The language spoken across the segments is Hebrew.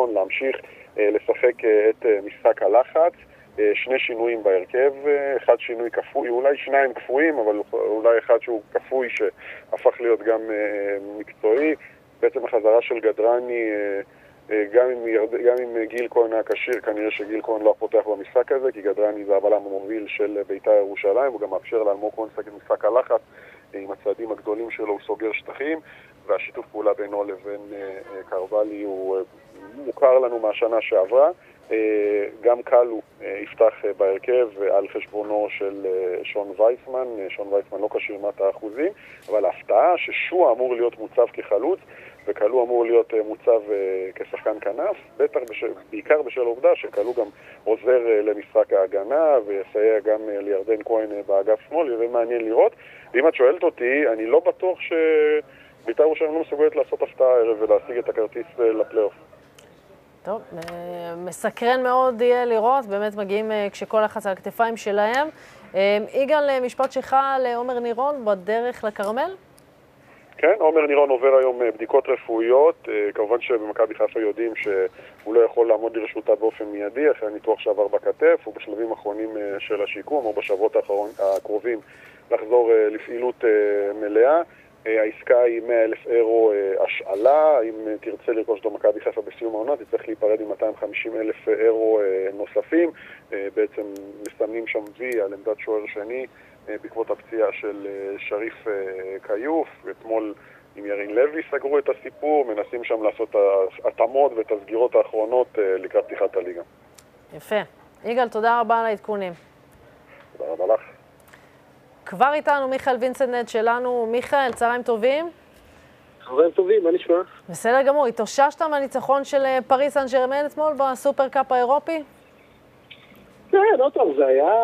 ניצחון להמשיך לשחק את משחק הלחץ. שני שינויים בהרכב, אחד שינוי כפוי, אולי שניים כפויים, אבל אולי אחד שהוא כפוי שהפך להיות גם מקצועי. בעצם החזרה של גדרני, גם עם גיל כהן הקשיר, כנראה שגיל כהן לא פותח במשחק הזה, כי גדרני זה הבלם המוביל של בית"ר ירושלים, הוא גם מאפשר לאלמוג כהן לשחק את משחק הלחץ, עם הצעדים הגדולים שלו הוא סוגר שטחים, והשיתוף פעולה בינו לבין קרבלי הוא מוכר לנו מהשנה שעברה. גם קלו יפתח בהרכב על חשבונו של שון וייסמן. שון וייסמן לא קשיר מאת האחוזים, אבל ההפתעה ששועה אמור להיות מוצב כחלוץ וקלו אמור להיות מוצב כשחקן כנף, בעיקר בשל העובדה שקלו גם עוזר למשחק ההגנה ויסייע גם לירדן כהן באגף שמאל. זה מעניין לראות. ואם את שואלת אותי, אני לא בטוח שבית"ר ירושלים לא מסוגלת לעשות הפתעה הערב ולהשיג את הכרטיס לפלייאוף. טוב, מסקרן מאוד יהיה לראות, באמת מגיעים כשכל לחץ על הכתפיים שלהם. יגאל, משפט שלך לעומר נירון בדרך לכרמל? כן, עומר נירון עובר היום בדיקות רפואיות. כמובן שבמכבי חיפה יודעים שהוא לא יכול לעמוד לרשותה באופן מיידי אחרי הניתוח שעבר בכתף. הוא בשלבים האחרונים של השיקום, או בשבועות הקרובים לחזור לפעילות מלאה. העסקה היא 100,000 אירו השאלה. אם תרצה לרכוש אותו מכבי חיפה בסיום העונה, תצטרך להיפרד עם 250,000 אירו נוספים. בעצם מסמנים שם וי על עמדת שוער שני בעקבות הפציעה של שריף קיוף. אתמול עם ירין לוי סגרו את הסיפור, מנסים שם לעשות התאמות ואת הסגירות האחרונות לקראת פתיחת הליגה. יפה. יגאל, תודה רבה על העדכונים. תודה רבה לך. כבר איתנו מיכאל וינסנט שלנו. מיכאל, צהריים טובים. צהריים טובים, מה נשמע? בסדר גמור, התאוששת מהניצחון של פריס סן ז'רמן אתמול בסופר קאפ האירופי? כן, לא טוב, זה היה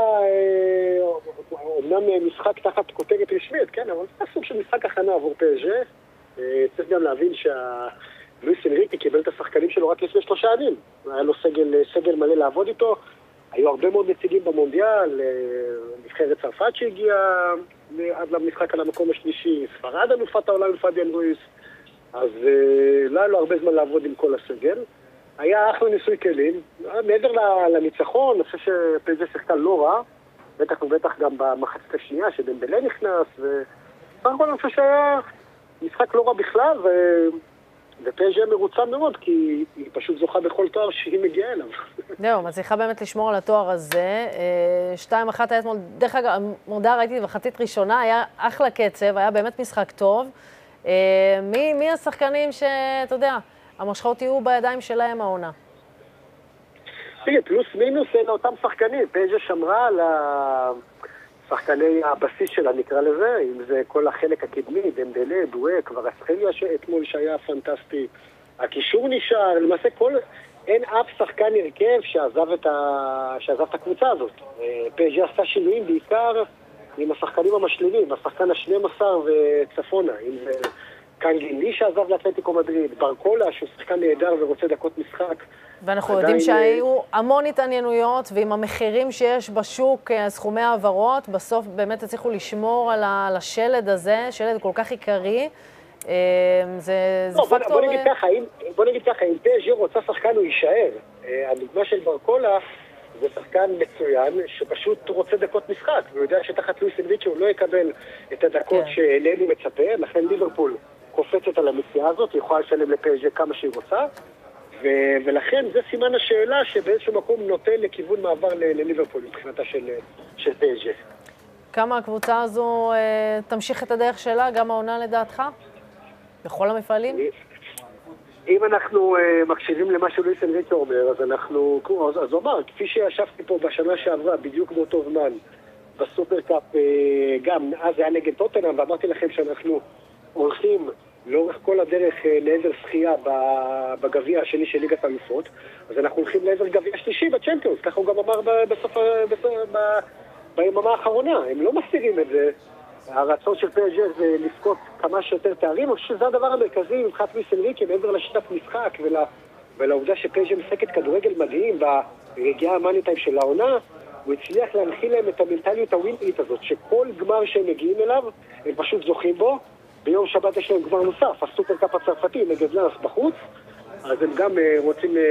אומנם משחק תחת כותרת רשמית, כן, אבל זה סוג של משחק הכנה עבור PSG. צריך גם להבין לואיס אנריקי קיבל את השחקנים שלו רק לפני 3 ימים. היה לו סגל מלא לעבוד איתו. היו הרבה מאוד נציגים במונדיאל, נבחרת צרפת שהגיעה עד למשחק על המקום השלישי, ספרד אלופת העולם עם פביאן רויס, אז לא היה לו הרבה זמן לעבוד עם כל הסגל. היה אחלה ניסוי כלים, מעבר לניצחון, אני חושב שפייג'ה שיחקה לא רע, בטח גם במחצית השנייה שדמבלה נכנס, ובסך הכל אני חושב שהיה משחק לא רע בכלל, ופייג'ה מרוצה מאוד, כי היא פשוט זוכה בכל תואר שהיא מגיעה אליו. זהו, מצליחה באמת לשמור על התואר הזה. 2-1 היה אתמול, דרך אגב, מורדה ראיתי בחצית ראשונה, היה אחלה קצב, היה באמת משחק טוב. מי השחקנים שאתה יודע, המשכות יהיו בידיים שלהם העונה? תראה, פלוס מינוס לאותם שחקנים. פייג'ה שמרה על שחקני הבסיס שלה, נקרא לזה, אם זה כל החלק הקדמי, דמבלה, דואק, ורסחליה שאתמול שהיה פנטסטי. הקישור נשאר, למעשה אין אף שחקן הרכב שעזב את הקבוצה הזאת. פייג'ה עשתה שינויים בעיקר עם השחקנים המשלימים, השחקן ה-12 וצפונה, אם זה קנגילי שעזב לאתלטיקו מדריד, ברקולה שהוא שחקן נהדר ורוצה דקות משחק. ואנחנו יודעים שהיו המון התעניינויות, ועם המחירים שיש בשוק, סכומי העברות, בסוף באמת הצליחו לשמור על השלד הזה, שלד כל כך עיקרי. זה פקטור... בוא נגיד ככה, אם PSG רוצה שחקן הוא יישאר. הדוגמה של ברקולה זה שחקן מצוין, שפשוט רוצה דקות משחק, והוא יודע שתחת לואיס אנריקי הוא לא יקבל את הדקות שאלינו מצפה, לכן ליברפול קופצת על המציאה הזאת, היא יכולה לשלם ל-PSG כמה שהיא רוצה, ולכן זה סימן השאלה שבאיזשהו מקום נוטה לכיוון מעבר לליברפול מבחינתה של PSG. כמה הקבוצה הזו תמשיך את הדרך שלה, גם העונה לדעתך? בכל המפעלים? אם אנחנו מקשיבים למה שלואיס אנריקי אומר, אז הוא אמר, כפי שישבתי פה בשנה שעברה, בדיוק באותו זמן, בסופרקאפ, גם אז היה נגד טוטנהאם, ואמרתי לכם שאנחנו הולכים לאורך כל הדרך לעבר זכייה בגביע השני של ליגת האלופות, אז אנחנו הולכים לעבר גביע שלישי בצ'מפיונס, ככה הוא גם אמר ביממה האחרונה. הם לא מסתירים את זה. הרצון של PSG זה לזכות כמה שיותר תארים, או שזה הדבר המרכזי מבחינת לואיס אנריקי, מעבר לשיטת משחק ולעובדה שPSG משחקת כדורגל מדהים ברגיעה המאני-טיים של העונה, הוא הצליח להנחיל להם את המנטליות הווינרית הזאת, שכל גמר שהם מגיעים אליו, הם פשוט זוכים בו. ביום שבת יש להם גמר נוסף, הסופרקאפ הצרפתי נגד לנס בחוץ, אז הם גם רוצים